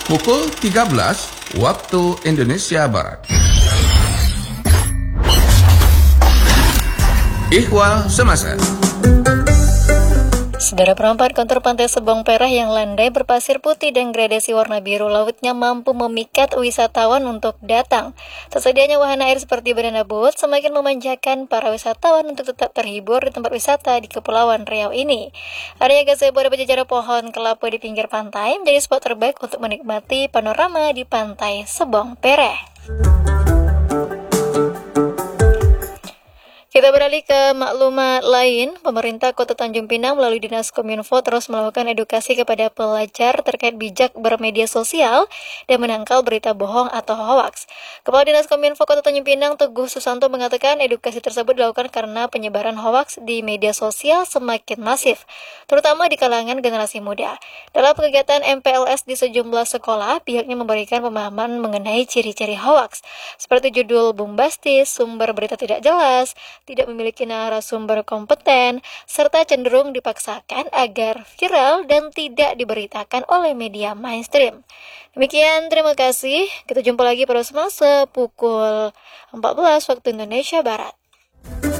pukul 13 waktu Indonesia Barat. Ihwal Semasa. Saudara, perempat kontur pantai Sebong Pereh yang landai berpasir putih dan gradasi warna biru lautnya mampu memikat wisatawan untuk datang. Tersedianya wahana air seperti banana boat semakin memanjakan para wisatawan untuk tetap terhibur di tempat wisata di Kepulauan Riau ini. Area gazebo dan berjajar pohon kelapa di pinggir pantai menjadi spot terbaik untuk menikmati panorama di pantai Sebong Pereh. Kita beralih ke maklumat lain. Pemerintah Kota Tanjung Pinang melalui Dinas Kominfo terus melakukan edukasi kepada pelajar terkait bijak bermedia sosial dan menangkal berita bohong atau hoaks. Kepala Dinas Kominfo Kota Tanjung Pinang, Teguh Susanto, mengatakan edukasi tersebut dilakukan karena penyebaran hoaks di media sosial semakin masif, terutama di kalangan generasi muda. Dalam kegiatan MPLS di sejumlah sekolah, pihaknya memberikan pemahaman mengenai ciri-ciri hoaks, seperti judul bombastis, sumber berita tidak jelas, tidak memiliki narasumber kompeten, serta cenderung dipaksakan agar viral dan tidak diberitakan oleh media mainstream. Demikian, terima kasih. Kita jumpa lagi pada Selasa pukul 14 waktu Indonesia Barat.